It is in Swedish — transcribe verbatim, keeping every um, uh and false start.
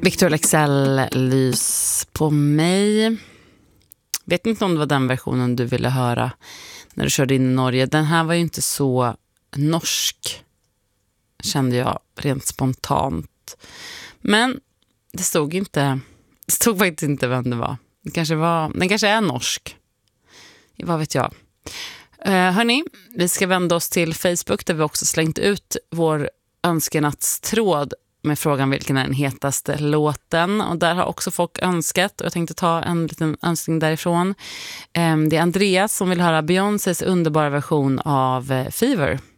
Victor Leksell, Lys på mig. Vet inte om det var den versionen du ville höra när du körde in i Norge. Den här var ju inte så norsk, kände jag rent spontant. Men det stod inte, det stod faktiskt inte vem det var. Det kanske var, den kanske är norsk. Vad vet jag. Uh, hörni, vi ska vända oss till Facebook där vi också slängt ut vår önskenattstråd med frågan vilken är den hetaste låten. Och där har också folk önskat och jag tänkte ta en liten önskning därifrån. Um, det är Andreas som vill höra Beyoncés underbara version av uh, Fever.